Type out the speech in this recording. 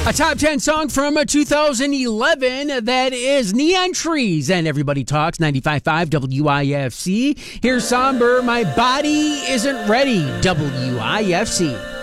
A top 10 song from 2011 that is Neon Trees and Everybody Talks, 95.5 WIFC. Here's Somber, My Body Isn't Ready, WIFC.